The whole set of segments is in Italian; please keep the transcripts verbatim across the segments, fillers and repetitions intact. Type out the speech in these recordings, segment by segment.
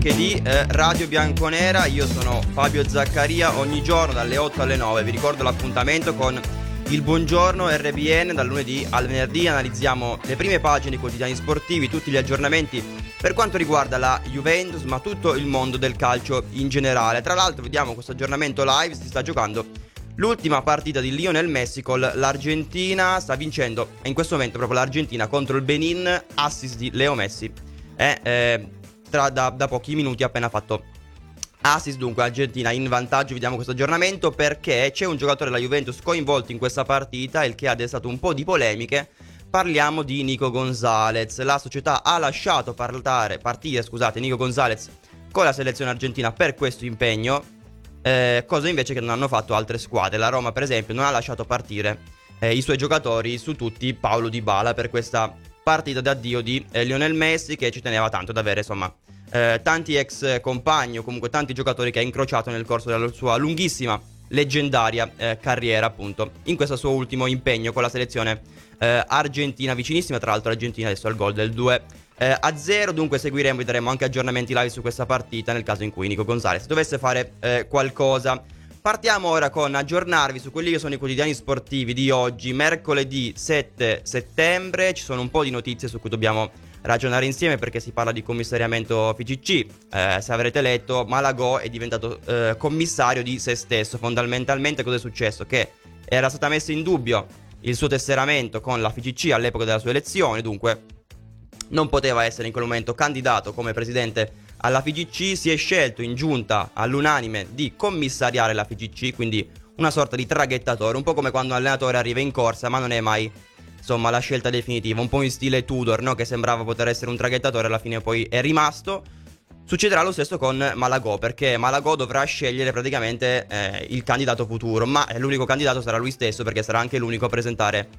anche di eh, Radio Bianconera. Io sono Fabio Zaccaria, ogni giorno dalle otto alle nove vi ricordo l'appuntamento con il Buongiorno R B N. Dal lunedì al venerdì analizziamo le prime pagine dei quotidiani sportivi, tutti gli aggiornamenti per quanto riguarda la Juventus, ma tutto il mondo del calcio in generale. Tra l'altro vediamo questo aggiornamento live, si sta giocando l'ultima partita di Lionel Messi con l'Argentina, sta vincendo in questo momento proprio l'Argentina contro il Benin, assist di Leo Messi. Eh, eh, tra, da, da pochi minuti ha appena fatto assist, dunque Argentina in vantaggio. Vediamo questo aggiornamento perché c'è un giocatore della Juventus coinvolto in questa partita, il che ha destato un po' di polemiche. Parliamo di Nico Gonzalez. La società ha lasciato parlare, partire scusate, Nico Gonzalez con la selezione argentina per questo impegno, eh, cosa invece che non hanno fatto altre squadre. La Roma per esempio non ha lasciato partire eh, i suoi giocatori, su tutti Paulo Dybala, per questa partita d'addio di eh, Lionel Messi, che ci teneva tanto ad avere insomma eh, tanti ex compagni o comunque tanti giocatori che ha incrociato nel corso della sua lunghissima, leggendaria eh, carriera, appunto in questo suo ultimo impegno con la selezione eh, argentina, vicinissima tra l'altro l'Argentina adesso al gol del due a zero. Dunque seguiremo e daremo anche aggiornamenti live su questa partita nel caso in cui Nico Gonzalez dovesse fare eh, qualcosa. Partiamo ora con aggiornarvi su quelli che sono i quotidiani sportivi di oggi, mercoledì sette settembre. Ci sono un po' di notizie su cui dobbiamo ragionare insieme perché si parla di commissariamento F C C. Eh, se avrete letto, Malagò è diventato eh, commissario di se stesso. Fondamentalmente cosa è successo? Che era stata messa in dubbio il suo tesseramento con la F C C all'epoca della sua elezione, dunque non poteva essere in quel momento candidato come presidente alla F C C. Si è scelto in giunta all'unanime di commissariare la F C C, quindi una sorta di traghettatore, un po' come quando un allenatore arriva in corsa ma non è mai insomma la scelta definitiva, un po' in stile Tudor, no? Che sembrava poter essere un traghettatore, alla fine poi è rimasto. Succederà lo stesso con Malagò, perché Malagò dovrà scegliere praticamente eh, il candidato futuro, ma l'unico candidato sarà lui stesso, perché sarà anche l'unico a presentare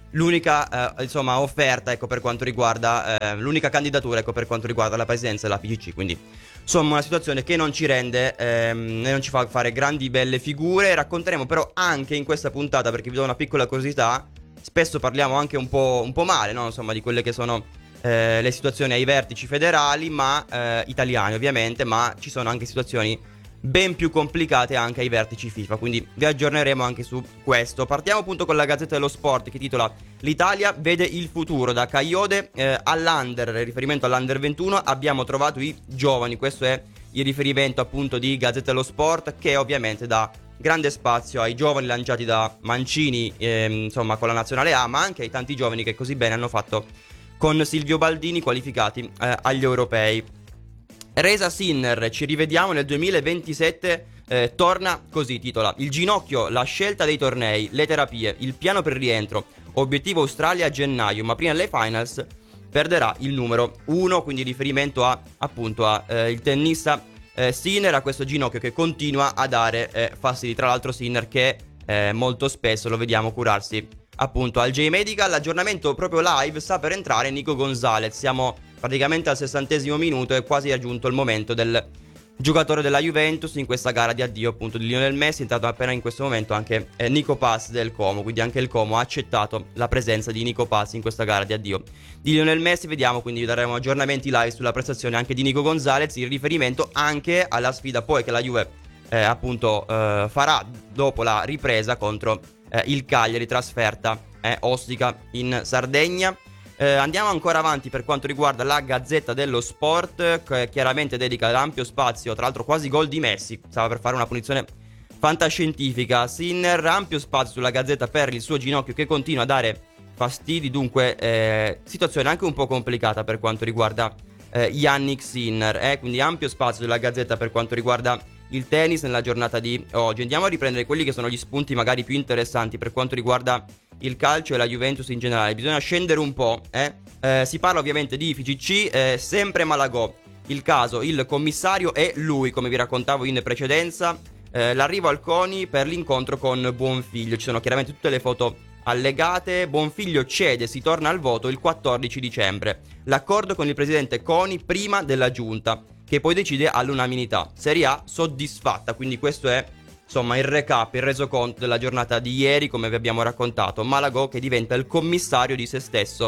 l'unica eh, insomma offerta, ecco, per quanto riguarda eh, l'unica candidatura, ecco, per quanto riguarda la presidenza della F C C. Quindi insomma una situazione che non ci rende ehm, non ci fa fare grandi belle figure. Racconteremo però anche in questa puntata, perché vi do una piccola curiosità, spesso parliamo anche un po', un po' male, no? Insomma, di quelle che sono eh, le situazioni ai vertici federali, ma eh, italiani ovviamente, ma ci sono anche situazioni ben più complicate anche ai vertici FIFA, quindi vi aggiorneremo anche su questo. Partiamo appunto con la Gazzetta dello Sport, che titola "L'Italia vede il futuro, da Cagliode eh, all'Under", riferimento all'Under ventuno, abbiamo trovato i giovani. Questo è il riferimento appunto di Gazzetta dello Sport, che ovviamente dà grande spazio ai giovani lanciati da Mancini eh, insomma con la nazionale A, ma anche ai tanti giovani che così bene hanno fatto con Silvio Baldini, qualificati eh, agli europei. Resa Sinner, ci rivediamo nel duemilaventisette, eh, torna così, titola "Il ginocchio, la scelta dei tornei, le terapie, il piano per il rientro, obiettivo Australia a gennaio, ma prima delle finals perderà il numero uno", quindi riferimento a appunto a eh, il tennista eh, Sinner, a questo ginocchio che continua a dare eh, fastidi. Tra l'altro Sinner che eh, molto spesso lo vediamo curarsi appunto al J-Medical. L'aggiornamento proprio live sta per entrare Nico Gonzalez, siamo praticamente al sessantesimo minuto, è quasi raggiunto il momento del giocatore della Juventus in questa gara di addio appunto di Lionel Messi. È entrato appena in questo momento anche eh, Nico Paz del Como, quindi anche il Como ha accettato la presenza di Nico Paz in questa gara di addio di Lionel Messi. Vediamo, quindi vi daremo aggiornamenti live sulla prestazione anche di Nico Gonzalez, in riferimento anche alla sfida poi che la Juve eh, appunto eh, farà dopo la ripresa contro eh, il Cagliari, trasferta eh, ostica in Sardegna. Eh, andiamo ancora avanti per quanto riguarda la Gazzetta dello Sport, che chiaramente dedica l'ampio spazio, tra l'altro quasi gol di Messi, stava per fare una punizione fantascientifica Sinner, ampio spazio sulla Gazzetta per il suo ginocchio che continua a dare fastidi, dunque eh, situazione anche un po' complicata per quanto riguarda eh, Yannick Sinner, eh, quindi ampio spazio sulla Gazzetta per quanto riguarda il tennis nella giornata di oggi. Andiamo a riprendere quelli che sono gli spunti magari più interessanti per quanto riguarda il calcio e la Juventus in generale. Bisogna scendere un po', eh? Eh, si parla ovviamente di F C C, eh, sempre Malagò. Il caso, il commissario è lui, come vi raccontavo in precedenza. Eh, l'arrivo al CONI per l'incontro con Buonfiglio. Ci sono chiaramente tutte le foto allegate. Buonfiglio cede, si torna al voto il quattordici dicembre. L'accordo con il presidente CONI prima della giunta, che poi decide all'unanimità. Serie A soddisfatta, quindi questo è insomma il recap, il resoconto della giornata di ieri, come vi abbiamo raccontato. Malagò che diventa il commissario di se stesso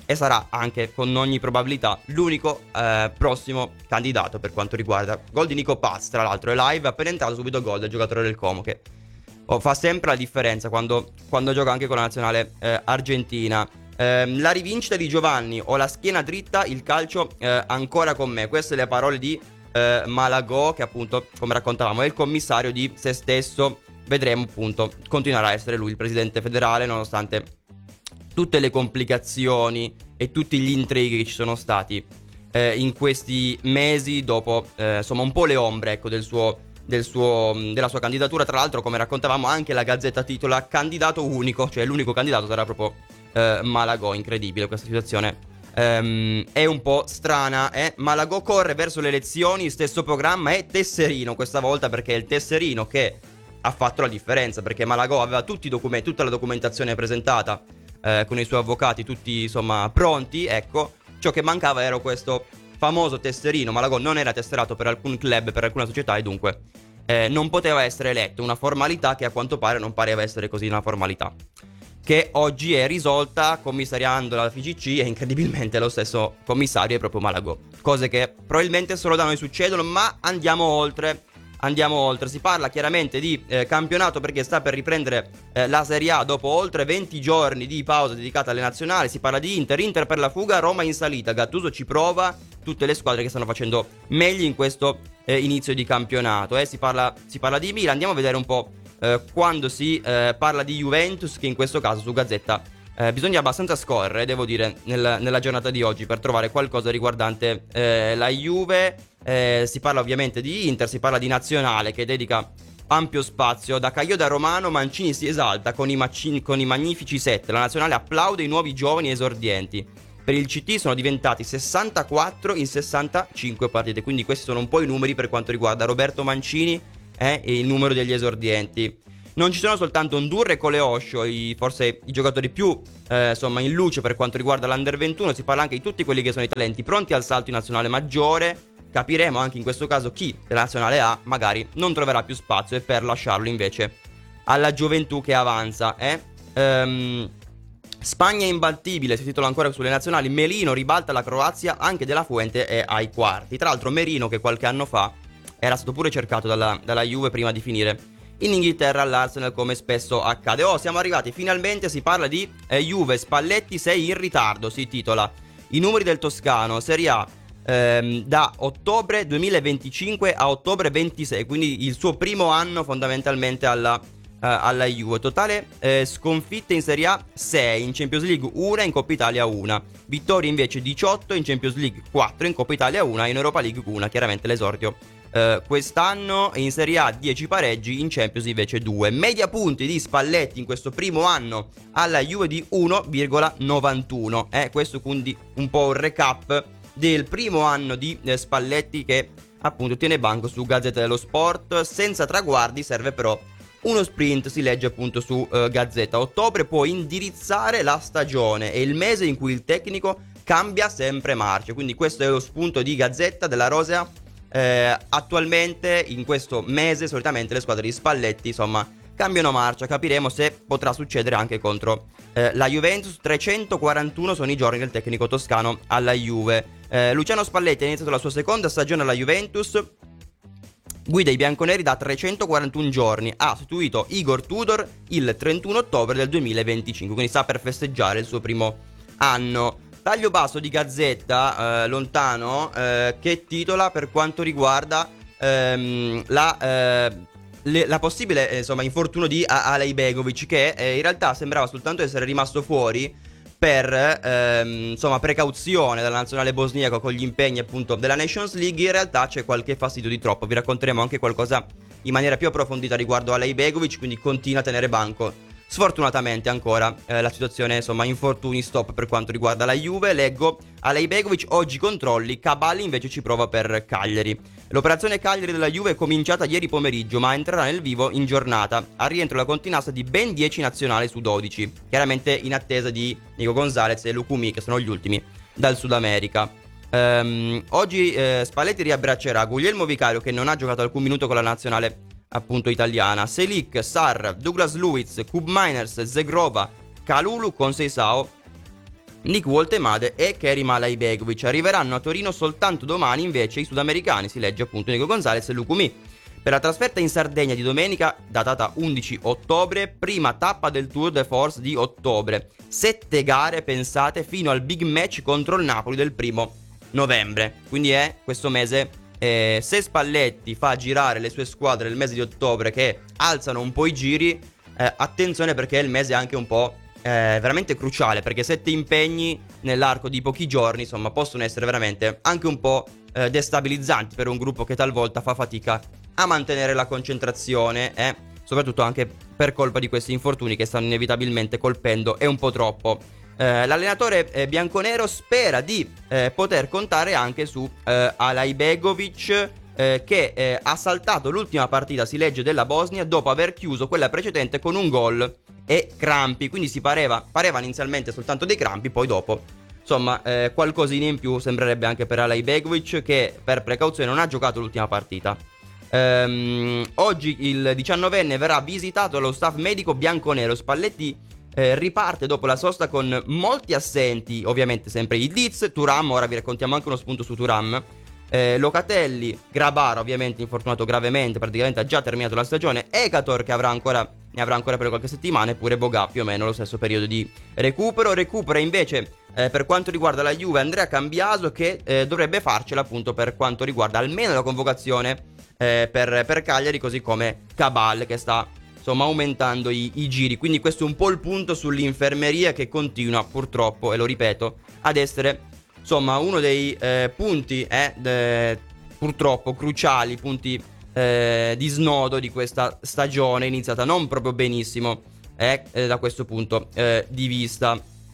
e sarà anche con ogni probabilità l'unico eh, prossimo candidato per quanto riguarda gol di Nico Paz. Tra l'altro è live, appena entrato subito gol del giocatore del Como, che oh, fa sempre la differenza quando, quando gioca anche con la nazionale eh, argentina. Eh, la rivincita di Giovanni: ho la schiena dritta, il calcio eh, ancora con me. Queste le parole di eh, Malagò, che appunto, come raccontavamo, è il commissario di se stesso. Vedremo appunto, continuerà a essere lui il presidente federale, nonostante tutte le complicazioni e tutti gli intrighi che ci sono stati eh, in questi mesi, dopo eh, insomma un po' le ombre, ecco, del suo, del suo, della sua candidatura. Tra l'altro, come raccontavamo, anche la Gazzetta titola candidato unico, cioè l'unico candidato sarà proprio eh, Malagò. Incredibile questa situazione, ehm, è un po' strana, eh? Malagò corre verso le elezioni, stesso programma e tesserino questa volta, perché è il tesserino che ha fatto la differenza, perché Malagò aveva tutti i documenti, tutta la documentazione presentata Eh, con i suoi avvocati tutti insomma pronti. Ecco, ciò che mancava era questo famoso tesserino. Malagò non era tesserato per alcun club, per alcuna società, e dunque eh, non poteva essere eletto. Una formalità che a quanto pare non pareva essere così una formalità, che oggi è risolta commissariando la F I G C, e incredibilmente lo stesso commissario è proprio Malagò. Cose che probabilmente solo da noi succedono, ma andiamo oltre. Andiamo oltre, si parla chiaramente di eh, campionato, perché sta per riprendere eh, la Serie A dopo oltre venti giorni di pausa dedicata alle nazionali. Si parla di Inter, Inter per la fuga, Roma in salita, Gattuso ci prova, tutte le squadre che stanno facendo meglio in questo eh, inizio di campionato. Eh. Si, parla, si parla di Milan, andiamo a vedere un po' eh, quando si eh, parla di Juventus, che in questo caso su Gazzetta eh, bisogna abbastanza scorrere, devo dire, nel, nella giornata di oggi per trovare qualcosa riguardante eh, la Juve. Eh, si parla ovviamente di Inter, si parla di Nazionale, che dedica ampio spazio. Da Caio da Romano, Mancini si esalta con i, macini, con i magnifici set. La Nazionale applaude i nuovi giovani esordienti. Per il C T sono diventati sessantaquattro in sessantacinque partite. Quindi questi sono un po' i numeri per quanto riguarda Roberto Mancini eh, e il numero degli esordienti. Non ci sono soltanto Ndurre e Coleoscio, i, forse i giocatori più eh, insomma in luce per quanto riguarda l'Under ventuno. Si parla anche di tutti quelli che sono i talenti pronti al salto in nazionale maggiore. Capiremo anche in questo caso chi della nazionale A magari non troverà più spazio, e per lasciarlo invece alla gioventù che avanza. Eh? Ehm, Spagna imbattibile, si titola ancora sulle nazionali. Merino ribalta la Croazia, anche De La Fuente è ai quarti. Tra l'altro Merino, che qualche anno fa era stato pure cercato dalla, dalla Juve prima di finire in Inghilterra all'Arsenal, come spesso accade. Oh, siamo arrivati finalmente, si parla di eh, Juve. Spalletti sei in ritardo, si titola. I numeri del toscano, Serie A, ehm, da ottobre duemilaventicinque a ottobre ventisei, quindi il suo primo anno fondamentalmente alla, eh, alla Juve. Totale eh, sconfitte in Serie A sei, in Champions League una, in Coppa Italia una. Vittorie invece diciotto, in Champions League quattro, in Coppa Italia una, in Europa League una, chiaramente l'esordio Uh, quest'anno. In Serie A dieci pareggi, in Champions invece due. Media punti di Spalletti in questo primo anno alla Juve di uno virgola novantuno. Eh, questo quindi un po' un recap del primo anno di eh, Spalletti, che appunto tiene banco su Gazzetta dello Sport. Senza traguardi, serve però uno sprint, si legge appunto su uh, Gazzetta. Ottobre può indirizzare la stagione, è il mese in cui il tecnico cambia sempre marcia. Quindi questo è lo spunto di Gazzetta della Rosea. Eh, attualmente in questo mese solitamente le squadre di Spalletti insomma cambiano marcia. Capiremo se potrà succedere anche contro eh, la Juventus. trecentoquarantuno sono i giorni del tecnico toscano alla Juve. eh, Luciano Spalletti ha iniziato la sua seconda stagione alla Juventus, guida i bianconeri da trecentoquarantuno giorni. Ha sostituito Igor Tudor il trentuno ottobre del duemilaventicinque, quindi sta per festeggiare il suo primo anno. Taglio basso di Gazzetta, eh, lontano, eh, che titola per quanto riguarda ehm, la, eh, le, la possibile eh, insomma, infortunio di Alejbegovic, che eh, in realtà sembrava soltanto essere rimasto fuori per ehm, insomma, precauzione dalla nazionale bosniaca con gli impegni appunto della Nations League. In realtà c'è qualche fastidio di troppo. Vi racconteremo anche qualcosa in maniera più approfondita riguardo Alejbegovic, quindi continua a tenere banco. Sfortunatamente ancora eh, la situazione, insomma, infortuni stop per quanto riguarda la Juve. Leggo: Alejbegovic oggi controlli, Caballi invece ci prova per Cagliari. L'operazione Cagliari della Juve è cominciata ieri pomeriggio, ma entrerà nel vivo in giornata. Al rientro la continassa di ben dieci nazionali su dodici, chiaramente in attesa di Nico Gonzalez e Lucumi, che sono gli ultimi dal Sud America. Um, oggi eh, Spalletti riabbraccerà Guglielmo Vicario, che non ha giocato alcun minuto con la nazionale appunto italiana, Selic, Sarr, Douglas Luiz, Kub Miners, Zegrova, Kalulu con Seisao Nick Woltemade e Kerim Alaibegovic. Arriveranno a Torino soltanto domani invece i sudamericani, si legge appunto Nico Gonzalez e Lukumi. Per la trasferta in Sardegna di domenica, datata undici ottobre, prima tappa del Tour de Force di ottobre. Sette gare pensate fino al big match contro il Napoli del primo novembre. Quindi è questo mese, eh, se Spalletti fa girare le sue squadre nel mese di ottobre che alzano un po' i giri, eh, attenzione perché il mese è anche un po' eh, veramente cruciale, perché sette impegni nell'arco di pochi giorni, insomma, possono essere veramente anche un po' eh, destabilizzanti per un gruppo che talvolta fa fatica a mantenere la concentrazione, eh, soprattutto anche per colpa di questi infortuni che stanno inevitabilmente colpendo e un po' troppo. Eh, l'allenatore eh, bianconero spera di eh, poter contare anche su eh, Alaibegovic, eh, che eh, ha saltato l'ultima partita, si legge, della Bosnia dopo aver chiuso quella precedente con un gol e crampi, quindi si pareva, parevano inizialmente soltanto dei crampi, poi dopo insomma eh, qualcosina in più sembrerebbe anche per Alaibegovic, che per precauzione non ha giocato l'ultima partita. Ehm, oggi il diciannovenne verrà visitato dallo staff medico bianconero. Spalletti eh, riparte dopo la sosta con molti assenti, ovviamente sempre i Diz, Thuram, ora vi raccontiamo anche uno spunto su Thuram, eh, Locatelli, Grabara ovviamente infortunato gravemente, praticamente ha già terminato la stagione, Ekator che avrà ancora, ne avrà ancora per qualche settimana, e pure Boga più o meno lo stesso periodo di recupero. Recupera invece eh, per quanto riguarda la Juve Andrea Cambiaso, che eh, dovrebbe farcela appunto per quanto riguarda almeno la convocazione Eh, per, per Cagliari, così come Cabal che sta insomma aumentando i, i giri. Quindi questo è un po' il punto sull'infermeria, che continua purtroppo, e lo ripeto, ad essere insomma uno dei eh, punti eh, de, purtroppo cruciali, punti eh, di snodo di questa stagione iniziata non proprio benissimo eh, eh, da questo punto eh, di vista.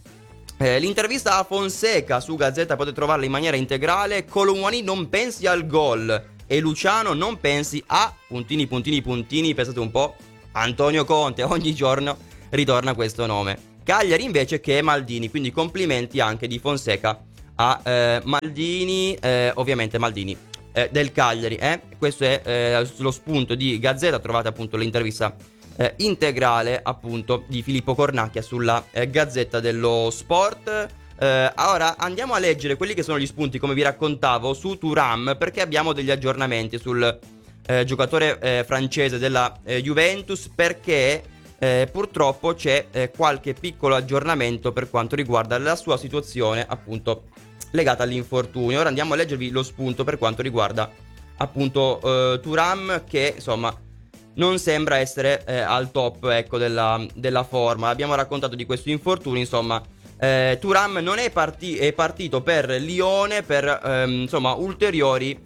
Eh, l'intervista a Fonseca su Gazzetta potete trovarla in maniera integrale. Colomwani non pensi al gol e Luciano non pensi a puntini puntini puntini, pensate un po', Antonio Conte, ogni giorno ritorna questo nome. Cagliari invece che Maldini, quindi complimenti anche di Fonseca a eh, Maldini, eh, ovviamente Maldini eh, del Cagliari, eh? Questo è eh, lo spunto di Gazzetta, trovate appunto l'intervista eh, integrale appunto di Filippo Cornacchia sulla eh, Gazzetta dello Sport. Uh, ora andiamo a leggere quelli che sono gli spunti, come vi raccontavo, su Thuram, perché abbiamo degli aggiornamenti sul eh, giocatore eh, francese della eh, Juventus, perché eh, purtroppo c'è eh, qualche piccolo aggiornamento per quanto riguarda la sua situazione appunto legata all'infortunio. Ora andiamo a leggervi lo spunto per quanto riguarda appunto eh, Thuram, che insomma non sembra essere eh, al top, ecco, della, della forma. Abbiamo raccontato di questo infortunio, insomma. Eh, Thuram non è, parti- è partito per Lione per ehm, insomma ulteriori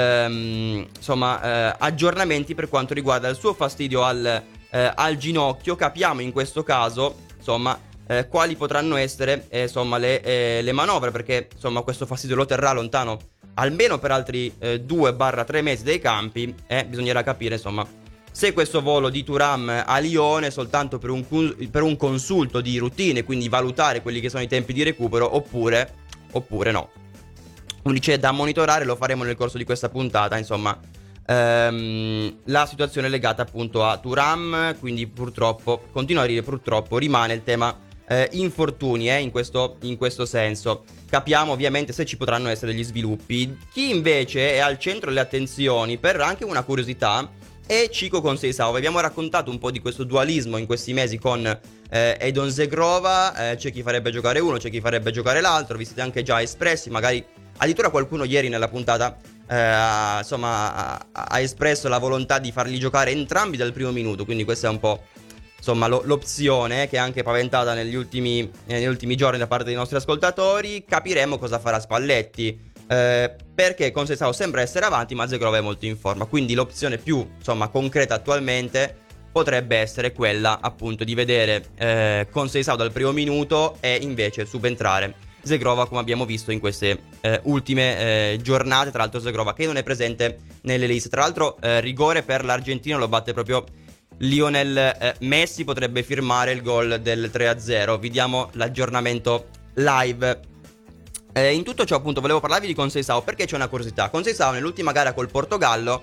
ehm, insomma eh, aggiornamenti per quanto riguarda il suo fastidio al, eh, al ginocchio. Capiamo in questo caso insomma eh, quali potranno essere eh, insomma le, eh, le manovre, perché insomma questo fastidio lo terrà lontano almeno per altri eh, due tre mesi dai campi, e eh, bisognerà capire insomma se questo volo di Thuram a Lione è soltanto per un, per un consulto di routine, quindi valutare quelli che sono i tempi di recupero, oppure, oppure no. Quindi c'è da monitorare, lo faremo nel corso di questa puntata, insomma, ehm, la situazione legata appunto a Thuram, quindi purtroppo, continua a dire purtroppo, rimane il tema eh, infortuni eh, in, questo, in questo senso. Capiamo ovviamente se ci potranno essere degli sviluppi. Chi invece è al centro delle attenzioni per anche una curiosità e Chico Conceição. Vi abbiamo raccontato un po' di questo dualismo in questi mesi con eh, Edon Zegrova, eh, c'è chi farebbe giocare uno, c'è chi farebbe giocare l'altro, vi siete anche già espressi, magari addirittura qualcuno ieri nella puntata eh, insomma ha, ha espresso la volontà di farli giocare entrambi dal primo minuto, quindi questa è un po' insomma lo, l'opzione eh, che è anche paventata negli ultimi, eh, negli ultimi giorni da parte dei nostri ascoltatori. Capiremo cosa farà Spalletti, Eh, perché Conceição sembra essere avanti, ma Zegrova è molto in forma, quindi l'opzione più insomma concreta attualmente potrebbe essere quella appunto di vedere eh, Conceição dal primo minuto e invece subentrare Zegrova, come abbiamo visto in queste eh, ultime eh, giornate. Tra l'altro Zegrova che non è presente nelle liste, tra l'altro eh, rigore per l'Argentina lo batte proprio Lionel eh, Messi, potrebbe firmare il gol del tre a zero. Vi diamo l'aggiornamento live. Eh, in tutto ciò appunto volevo parlarvi di Conceição perché c'è una curiosità. Conceição nell'ultima gara col Portogallo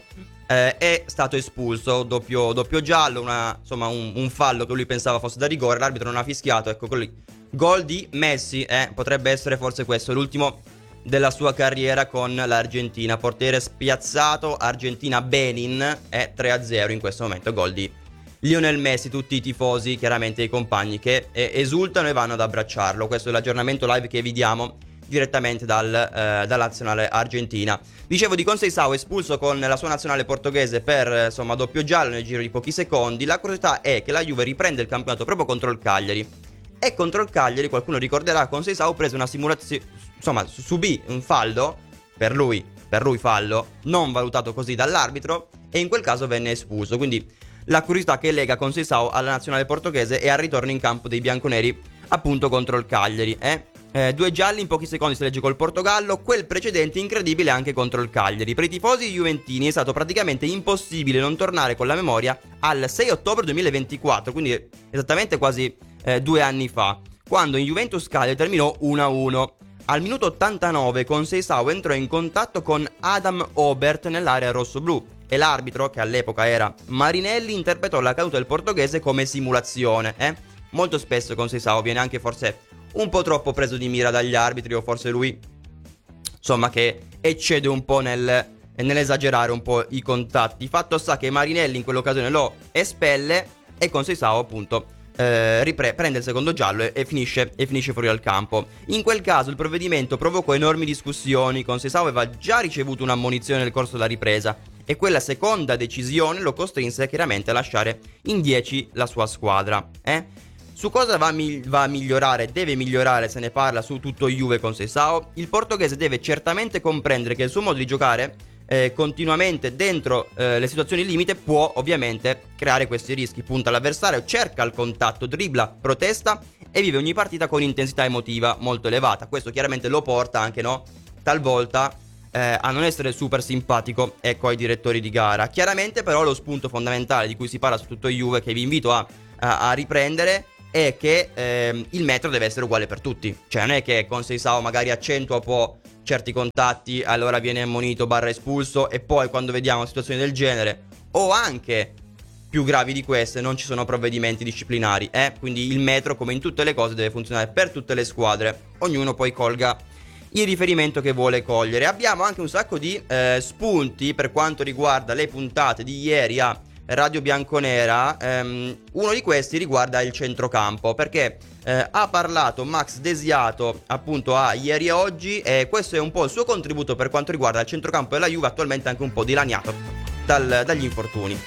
eh, è stato espulso, doppio, doppio giallo, una, insomma un, un fallo che lui pensava fosse da rigore, l'arbitro non ha fischiato, ecco quello lì. Gol di Messi, eh, potrebbe essere forse questo, l'ultimo della sua carriera con l'Argentina, portiere spiazzato, Argentina-Benin, è tre a zero in questo momento, gol di Lionel Messi, tutti i tifosi, chiaramente i compagni che eh, esultano e vanno ad abbracciarlo. Questo è l'aggiornamento live che vi diamo direttamente dal, eh, dalla nazionale argentina. Dicevo di Conceição espulso con la sua nazionale portoghese per eh, insomma doppio giallo nel giro di pochi secondi. La curiosità è che la Juve riprende il campionato proprio contro il Cagliari. E contro il Cagliari, qualcuno ricorderà, Conceição prese una simulazione, insomma subì un fallo, per lui, per lui fallo, non valutato così dall'arbitro, e in quel caso venne espulso. Quindi la curiosità che lega Conceição alla nazionale portoghese e al ritorno in campo dei bianconeri appunto contro il Cagliari. Eh? Eh, due gialli in pochi secondi si legge col Portogallo, quel precedente incredibile anche contro il Cagliari. Per i tifosi juventini è stato praticamente impossibile non tornare con la memoria al sei ottobre duemilaventiquattro, quindi esattamente quasi eh, due anni fa, quando in Juventus Cagliari terminò uno a uno. Al minuto ottantanove Conceição entrò in contatto con Adam Obert nell'area rossoblu e l'arbitro, che all'epoca era Marinelli, interpretò la caduta del portoghese come simulazione. Eh? Molto spesso Conceição viene anche forse un po' troppo preso di mira dagli arbitri, o forse lui, insomma, che eccede un po' nel, nell'esagerare un po' i contatti. Fatto sta che Marinelli in quell'occasione lo espelle e Conceição appunto eh, ripre- prende il secondo giallo e, e, finisce, e finisce fuori dal campo. In quel caso il provvedimento provocò enormi discussioni. Conceição aveva già ricevuto un'ammonizione nel corso della ripresa e quella seconda decisione lo costrinse chiaramente a lasciare in dieci la sua squadra. Eh? Su cosa va a, mi- va a migliorare, deve migliorare, se ne parla su tutto Juve Conceição. Il portoghese deve certamente comprendere che il suo modo di giocare eh, continuamente dentro eh, le situazioni limite può ovviamente creare questi rischi. Punta all'avversario, cerca il contatto, dribbla, protesta e vive ogni partita con intensità emotiva molto elevata. Questo chiaramente lo porta anche, no, talvolta eh, a non essere super simpatico, ecco, ai direttori di gara. Chiaramente però lo spunto fondamentale di cui si parla su tutto Juve, che vi invito a, a, a riprendere, è che ehm, il metro deve essere uguale per tutti. Cioè non è che Conceição magari accentua un po' certi contatti, allora viene ammonito barra espulso, e poi quando vediamo situazioni del genere o anche più gravi di queste non ci sono provvedimenti disciplinari, eh? Quindi il metro, come in tutte le cose, deve funzionare per tutte le squadre. Ognuno poi colga il riferimento che vuole cogliere. Abbiamo anche un sacco di eh, spunti per quanto riguarda le puntate di ieri a Radio Bianconera. Um, uno di questi riguarda il centrocampo, perché eh, ha parlato Max Desiato appunto a Ieri e Oggi, e questo è un po' il suo contributo per quanto riguarda il centrocampo della Juve, attualmente anche un po' dilaniato dal, dagli infortuni.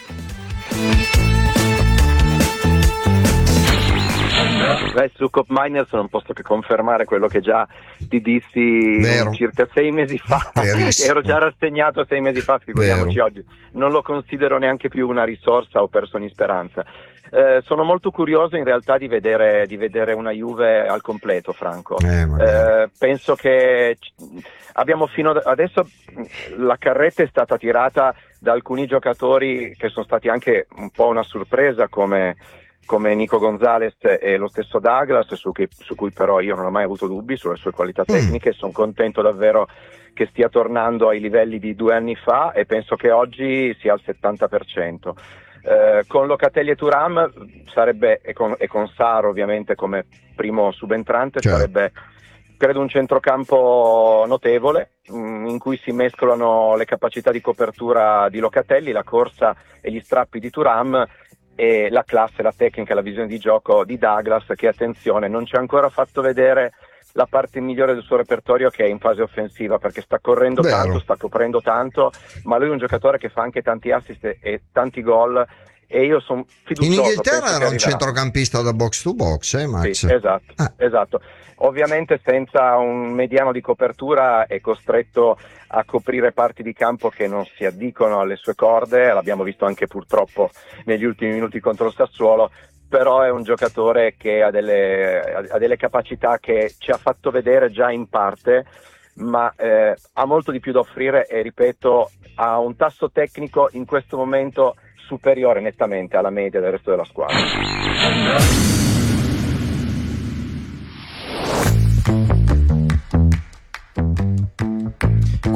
Beh, su Cop Miners non posso che confermare quello che già ti dissi Vero. circa sei mesi fa. Ero già rassegnato sei mesi fa, figuriamoci Vero. oggi. Non lo considero neanche più una risorsa o perso in speranza. Eh, sono molto curioso in realtà di vedere, di vedere una Juve al completo, Franco. Eh, eh, penso che abbiamo fino ad adesso la carretta è stata tirata da alcuni giocatori che sono stati anche un po' una sorpresa, come come Nico Gonzalez e lo stesso Douglas, su cui, su cui però io non ho mai avuto dubbi sulle sue qualità tecniche. Mm. Sono contento davvero che stia tornando ai livelli di due anni fa e penso che oggi sia al settanta per cento. Eh, con Locatelli e Thuram sarebbe, e con, e con Sarr ovviamente come primo subentrante, certo. sarebbe credo un centrocampo notevole, mh, in cui si mescolano le capacità di copertura di Locatelli, la corsa e gli strappi di Thuram, e la classe, la tecnica, la visione di gioco di Douglas, che attenzione non ci ha ancora fatto vedere la parte migliore del suo repertorio, che è in fase offensiva, perché sta correndo Vero. tanto, sta coprendo tanto, ma lui è un giocatore che fa anche tanti assist e, e tanti gol, e io sono fiducioso. In Inghilterra era un centrocampista da box to box, eh Max? Sì, esatto, ah. esatto. Ovviamente senza un mediano di copertura è costretto a coprire parti di campo che non si addicono alle sue corde, l'abbiamo visto anche purtroppo negli ultimi minuti contro il Sassuolo, però è un giocatore che ha delle, ha delle capacità che ci ha fatto vedere già in parte, ma eh, ha molto di più da offrire e, ripeto, ha un tasso tecnico in questo momento superiore nettamente alla media del resto della squadra.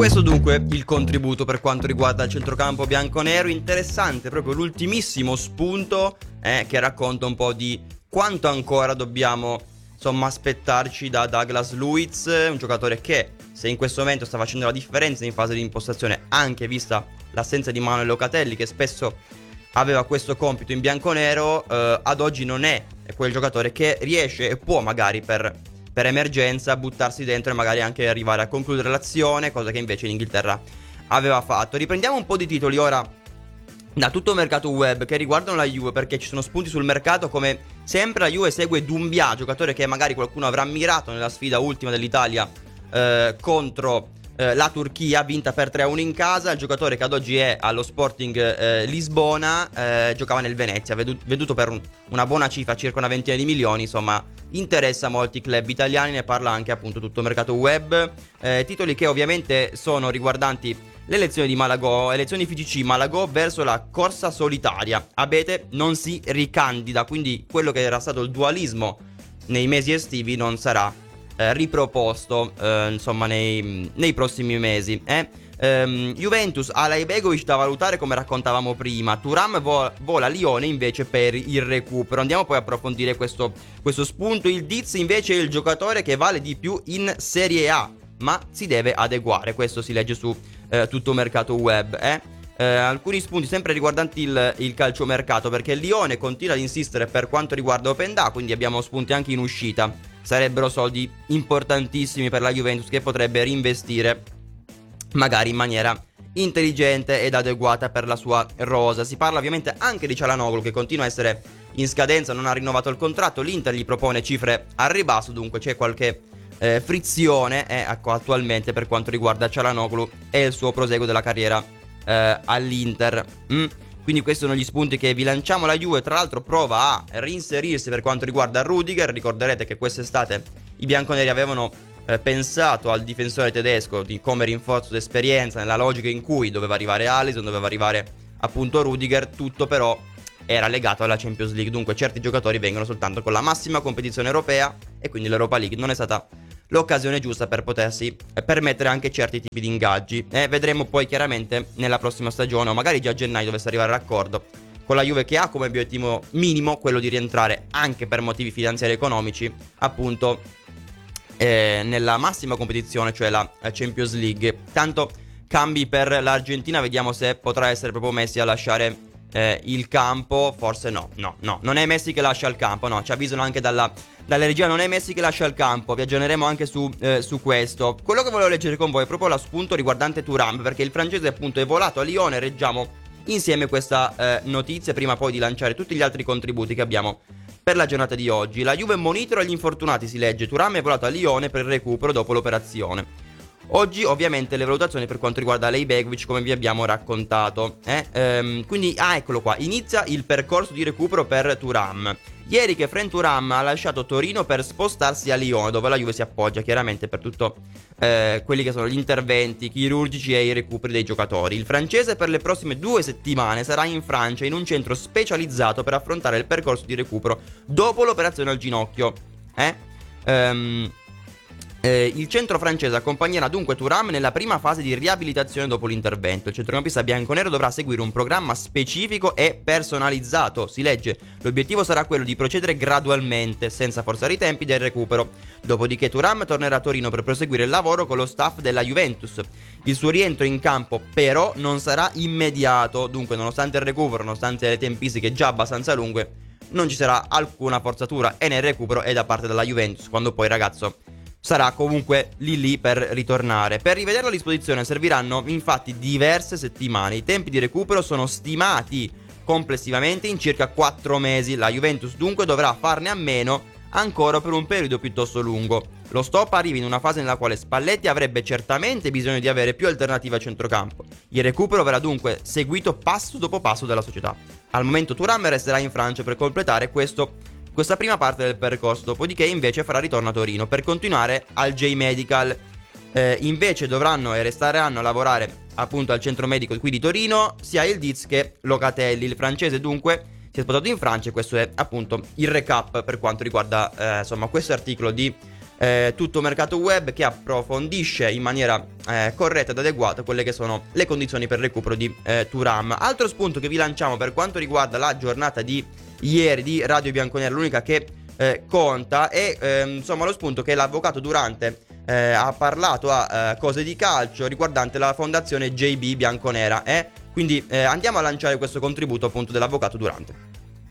Questo dunque il contributo per quanto riguarda il centrocampo bianconero. Interessante proprio l'ultimissimo spunto eh, che racconta un po' di quanto ancora dobbiamo insomma aspettarci da Douglas Luiz, un giocatore che se in questo momento sta facendo la differenza in fase di impostazione, anche vista l'assenza di Manuel Locatelli che spesso aveva questo compito in bianconero, eh, ad oggi non è quel giocatore che riesce e può magari per, per emergenza buttarsi dentro e magari anche arrivare a concludere l'azione, cosa che invece in Inghilterra aveva fatto. Riprendiamo un po' di titoli ora da tutto il mercato web che riguardano la Juve, perché ci sono spunti sul mercato. Come sempre la Juve segue Doumbia, giocatore che magari qualcuno avrà ammirato nella sfida ultima dell'Italia eh, contro eh, la Turchia, vinta per tre a uno in casa. Il giocatore che ad oggi è allo Sporting eh, Lisbona, eh, giocava nel Venezia, vedu- veduto per un, una buona cifra, circa una ventina di milioni. Insomma, interessa molti club italiani, ne parla anche appunto tutto il mercato web. eh, Titoli che ovviamente sono riguardanti le elezioni di Malagò, elezioni F C C Malagò verso la corsa solitaria. Abete non si ricandida, quindi quello che era stato il dualismo nei mesi estivi non sarà eh, riproposto eh, insomma nei, nei prossimi mesi. eh? ehm, Juventus Alaibegovic da valutare, come raccontavamo prima. Thuram vo- vola Lione invece per il recupero. Andiamo poi a approfondire questo, questo spunto. Il Diz invece è il giocatore che vale di più in Serie A, ma si deve adeguare. Questo si legge su eh, tutto mercato web. eh? Eh, alcuni spunti sempre riguardanti il, il calciomercato, perché il Lione continua ad insistere per quanto riguarda Openda, quindi abbiamo spunti anche in uscita. Sarebbero soldi importantissimi per la Juventus, che potrebbe reinvestire magari in maniera intelligente ed adeguata per la sua rosa. Si parla ovviamente anche di Çalhanoğlu, che continua a essere in scadenza, non ha rinnovato il contratto. L'Inter gli propone cifre al ribasso, dunque c'è qualche Eh, frizione eh, attualmente per quanto riguarda Çalhanoğlu e il suo proseguo della carriera eh, all'Inter. mm. Quindi questi sono gli spunti che vi lanciamo. La Juve tra l'altro prova a reinserirsi per quanto riguarda Rudiger. Ricorderete che quest'estate i bianconeri avevano eh, pensato al difensore tedesco di come rinforzo d'esperienza, nella logica in cui doveva arrivare Alisson, doveva arrivare appunto Rudiger. Tutto però era legato alla Champions League, dunque certi giocatori vengono soltanto con la massima competizione europea e quindi l'Europa League non è stata l'occasione giusta per potersi permettere anche certi tipi di ingaggi. E vedremo poi chiaramente nella prossima stagione, o magari già a gennaio dovesse arrivare l'accordo con la Juve, che ha come obiettivo minimo quello di rientrare anche per motivi finanziari e economici appunto eh, nella massima competizione, cioè la Champions League. Tanto cambi per l'Argentina, vediamo se potrà essere proprio Messi a lasciare eh, il campo. Forse no, no, no, non è Messi che lascia il campo, no, ci avvisano anche dalla Dalla regia, non è Messi che lascia il campo. Vi aggiorneremo anche su, eh, su questo. Quello che volevo leggere con voi è proprio lo spunto riguardante Thuram, perché il francese appunto è volato a Lione. Reggiamo insieme questa eh, notizia prima poi di lanciare tutti gli altri contributi che abbiamo per la giornata di oggi. La Juve monitora gli infortunati, si legge. Thuram è volato a Lione per il recupero dopo l'operazione. Oggi ovviamente le valutazioni per quanto riguarda Alaibegovic, come vi abbiamo raccontato. eh? ehm, Quindi, ah eccolo qua, inizia il percorso di recupero per Thuram. Ieri che Fren Thuram ha lasciato Torino per spostarsi a Lione, dove la Juve si appoggia chiaramente per tutto eh, quelli che sono gli interventi chirurgici e i recuperi dei giocatori. Il francese per le prossime due settimane sarà in Francia in un centro specializzato per affrontare il percorso di recupero dopo l'operazione al ginocchio. Eh? Ehm... Eh, il centro francese accompagnerà dunque Thuram nella prima fase di riabilitazione dopo l'intervento. Il centrocampista bianconero dovrà seguire un programma specifico e personalizzato. Si legge: l'obiettivo sarà quello di procedere gradualmente, senza forzare i tempi del recupero. Dopodiché Thuram tornerà a Torino per proseguire il lavoro con lo staff della Juventus. Il suo rientro in campo però non sarà immediato. Dunque, nonostante il recupero, nonostante le tempistiche già abbastanza lunghe, non ci sarà alcuna forzatura e nel recupero e da parte della Juventus, quando poi il ragazzo sarà comunque lì lì per ritornare. Per rivedere la disposizione serviranno infatti diverse settimane. I tempi di recupero sono stimati complessivamente in circa quattro mesi. La Juventus dunque dovrà farne a meno ancora per un periodo piuttosto lungo. Lo stop arriva in una fase nella quale Spalletti avrebbe certamente bisogno di avere più alternative a centrocampo. Il recupero verrà dunque seguito passo dopo passo dalla società. Al momento Thuram resterà in Francia per completare questo questa prima parte del percorso, dopodiché invece farà ritorno a Torino per continuare al J-Medical. Eh, invece dovranno e resteranno a lavorare appunto al centro medico qui di Torino sia il Diz che Locatelli. Il francese dunque si è spostato in Francia e questo è appunto il recap per quanto riguarda eh, insomma questo articolo di eh, tutto mercato web che approfondisce in maniera eh, corretta ed adeguata quelle che sono le condizioni per recupero di eh, Thuram. Altro spunto che vi lanciamo per quanto riguarda la giornata di ieri di Radio Bianconera, l'unica che eh, conta, è eh, insomma lo spunto che l'avvocato Durante eh, ha parlato a eh, Cose di Calcio riguardante la fondazione J B Bianconera, eh? Quindi eh, andiamo a lanciare questo contributo appunto dell'avvocato Durante.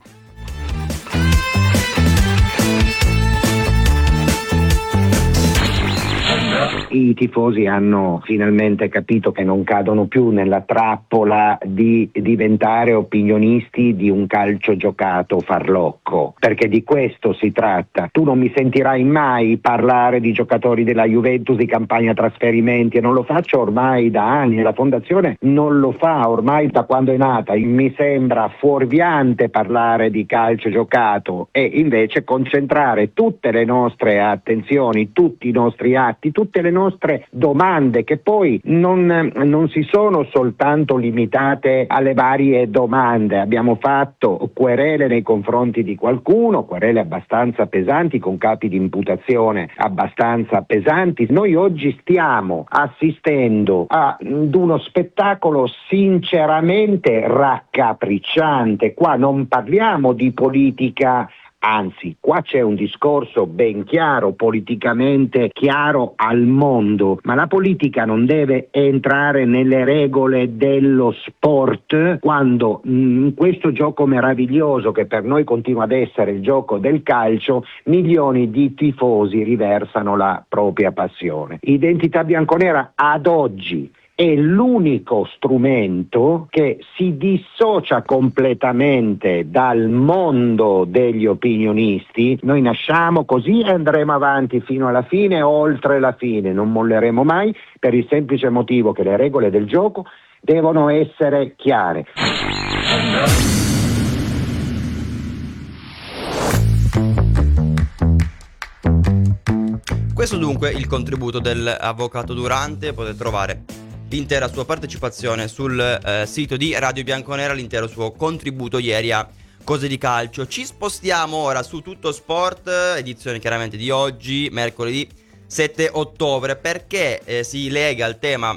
I tifosi hanno finalmente capito che non cadono più nella trappola di diventare opinionisti di un calcio giocato farlocco, perché di questo si tratta. Tu non mi sentirai mai parlare di giocatori della Juventus, di campagna trasferimenti, e non lo faccio ormai da anni, e la fondazione non lo fa ormai da quando è nata. Mi sembra fuorviante parlare di calcio giocato e invece concentrare tutte le nostre attenzioni, tutti i nostri atti, tutte le nostre domande, che poi non, non si sono soltanto limitate alle varie domande. Abbiamo fatto querele nei confronti di qualcuno, querele abbastanza pesanti, con capi di imputazione abbastanza pesanti. Noi oggi stiamo assistendo ad uno spettacolo sinceramente raccapricciante. Qua non parliamo di politica, anzi, qua c'è un discorso ben chiaro, politicamente chiaro al mondo, ma la politica non deve entrare nelle regole dello sport quando in questo gioco meraviglioso, che per noi continua ad essere il gioco del calcio, milioni di tifosi riversano la propria passione. Identità bianconera ad oggi è l'unico strumento che si dissocia completamente dal mondo degli opinionisti. Noi nasciamo così e andremo avanti fino alla fine, oltre la fine, non molleremo mai, per il semplice motivo che le regole del gioco devono essere chiare. Questo dunque il contributo dell'avvocato Durante. Potete trovare l'intera sua partecipazione sul eh, sito di Radio Bianconera, l'intero suo contributo ieri a Cose di Calcio. Ci spostiamo ora su Tutto Sport, edizione chiaramente di oggi, mercoledì sette ottobre, perché eh, si lega al tema